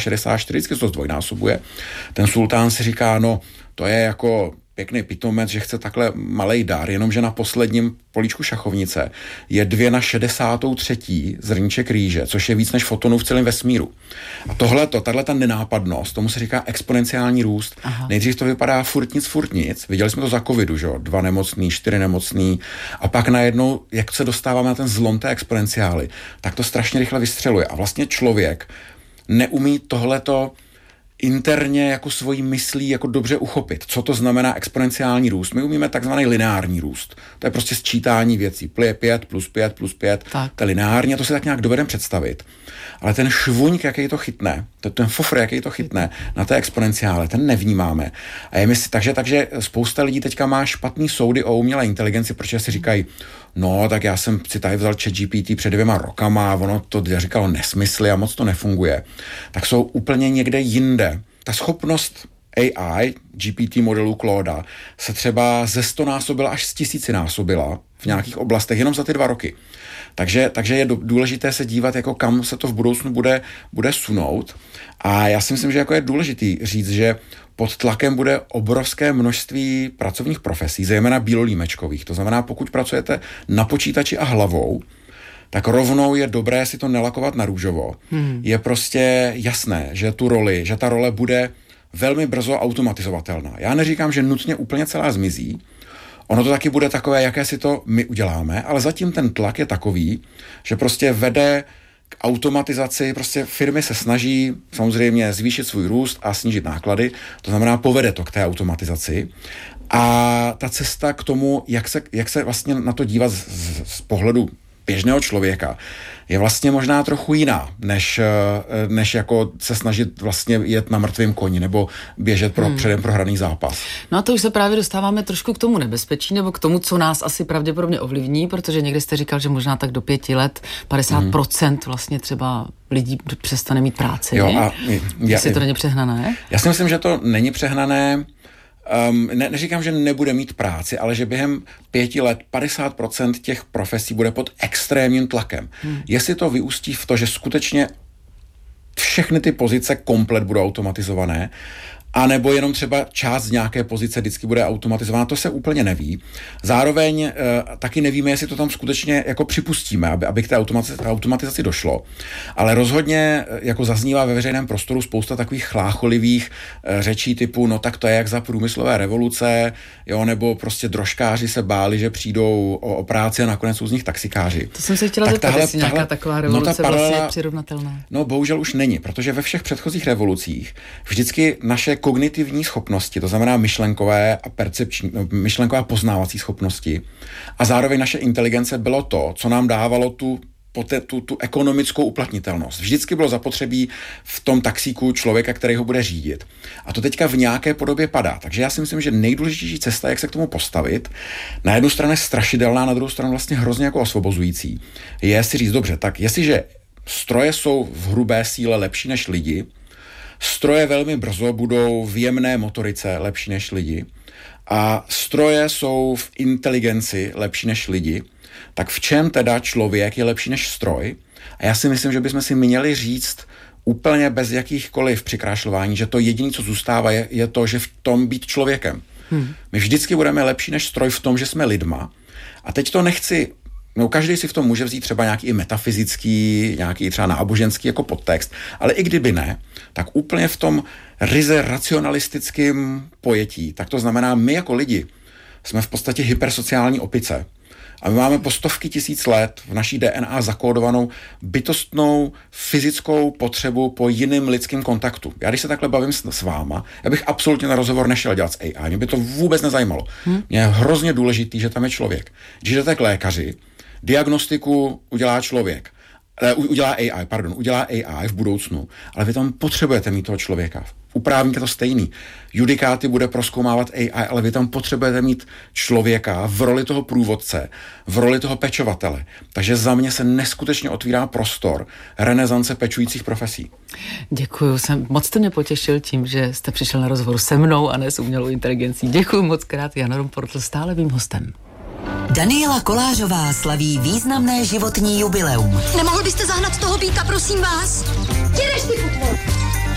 64, vždycky to zdvojnásobuje. Ten sultán si říká, no to je jako pěkný pitomec, že chce takhle malej dar, jenomže na posledním políčku šachovnice je 2/63 zrníček rýže, což je víc než fotonů v celém vesmíru. A tahle ta nenápadnost, tomu se říká exponenciální růst. Aha. Nejdřív to vypadá furt nic. Viděli jsme to za covidu, že jo? 2 nemocný, 4 nemocný a pak najednou, jak se dostáváme na ten zlom té exponenciály, tak to strašně rychle vystřeluje. A vlastně člověk neumí tohleto interně jako svojí myslí jako dobře uchopit. Co to znamená exponenciální růst? My umíme takzvaný lineární růst. To je prostě sčítání věcí. 5 plus 5 plus 5. Tak. To je lineární a to si tak nějak dovedeme představit. Ale ten švuňk, jaký to chytne, ten fofr, jaký to chytne na té exponenciále, ten nevnímáme. A je takže spousta lidí teďka má špatný soudy o umělé inteligenci, protože si říkají, no, tak já jsem si tady vzal ChatGPT před 2 rokama a ono to říkalo nesmysly a moc to nefunguje. Tak jsou úplně někde jinde. Ta schopnost AI, GPT modelu Clauda, se třeba ze 100násobila až z 1000násobila v nějakých oblastech jenom za ty 2 roky. Takže je důležité se dívat, jako kam se to v budoucnu bude sunout. A já si myslím, že jako je důležitý říct, že pod tlakem bude obrovské množství pracovních profesí, zejména bílolímečkových. To znamená, pokud pracujete na počítači a hlavou, tak rovnou je dobré si to nelakovat na růžovo. Je prostě jasné, že ta role bude velmi brzo automatizovatelná. Já neříkám, že nutně úplně celá zmizí. Ono to taky bude takové, jaké si to my uděláme, ale zatím ten tlak je takový, že prostě vede k automatizaci, prostě firmy se snaží samozřejmě zvýšit svůj růst a snížit náklady, to znamená povede to k té automatizaci a ta cesta k tomu, jak se vlastně na to dívat z pohledu běžného člověka, je vlastně možná trochu jiná, než jako se snažit vlastně jet na mrtvém koni nebo běžet předem prohraný zápas. No a to už se právě dostáváme trošku k tomu nebezpečí nebo k tomu, co nás asi pravděpodobně ovlivní, protože někdy jste říkal, že možná tak do 5 let 50% vlastně třeba lidí přestane mít práci. Jo, jestli to není přehnané? Já si myslím, že to není přehnané. Neříkám, že nebude mít práci, ale že během 5 let 50% těch profesí bude pod extrémním tlakem. Jestli to vyústí v to, že skutečně všechny ty pozice komplet budou automatizované, a nebo jenom třeba část z nějaké pozice vždycky bude automatizovaná, to se úplně neví. Zároveň taky nevíme, jestli to tam skutečně jako připustíme, aby k té automatizaci došlo. Ale rozhodně jako zaznívá ve veřejném prostoru spousta takových chlácholivých řečí typu, no tak to je jak za průmyslové revoluce, jo, nebo prostě drožkáři se báli, že přijdou o práci a nakonec jsou z nich taxikáři. To jsem se chtěla zeptat, jestli nějaká taková revoluce vlastně přirovnatelná. No bohužel už není, protože ve všech předchozích revolucích vždycky naše kognitivní schopnosti, to znamená myšlenkové a myšlenkové a poznávací schopnosti a zároveň naše inteligence bylo to, co nám dávalo tu ekonomickou uplatnitelnost. Vždycky bylo zapotřebí v tom taxíku člověka, který ho bude řídit. A to teďka v nějaké podobě padá. Takže já si myslím, že nejdůležitější cesta, jak se k tomu postavit, na jednu stranu je strašidelná, na druhou stranu vlastně hrozně jako osvobozující, je si říct, dobře, tak jestliže stroje jsou v hrubé síle lepší než lidi, stroje velmi brzo budou v jemné motorice lepší než lidi a stroje jsou v inteligenci lepší než lidi, tak v čem teda člověk je lepší než stroj? A já si myslím, že bychom si měli říct úplně bez jakýchkoliv přikrášlování, že to jediné, co zůstává, je to, že v tom být člověkem. My vždycky budeme lepší než stroj v tom, že jsme lidma. A teď to nechci. No, každý si v tom může vzít třeba nějaký i metafyzický, nějaký třeba náboženský jako podtext, ale i kdyby ne, tak úplně v tom ryze racionalistickém pojetí, tak to znamená, my jako lidi jsme v podstatě hypersociální opice. A my máme po stovky tisíc let v naší DNA zakódovanou bytostnou fyzickou potřebu po jiným lidským kontaktu. Já když se takhle bavím s váma, já bych absolutně na rozhovor nešel dělat s AI. Mě by to vůbec nezajímalo. Mně je hrozně důležitý, že tam je člověk. Když jdete k lékaři, diagnostiku udělá člověk. Udělá AI v budoucnu, ale vy tam potřebujete mít toho člověka. U právníka to stejný. Judikáty bude prozkoumávat AI, ale vy tam potřebujete mít člověka v roli toho průvodce, v roli toho pečovatele. Takže za mě se neskutečně otvírá prostor renesance pečujících profesí. Děkuju, moc jste mě potěšil tím, že jste přišel na rozhovor se mnou a ne s umělou inteligencí. Děkuju moc krát, Jan Rumportl, stále mým hostem. Daniela Kolářová slaví významné životní jubileum. Nemohl byste zahnat toho býka, prosím vás? Jedeš ty, kukvo!